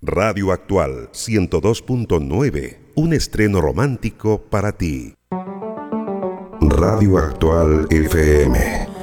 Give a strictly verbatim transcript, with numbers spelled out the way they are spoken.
Radio Actual ciento dos punto nueve, un estreno romántico para ti. Radio Actual F M.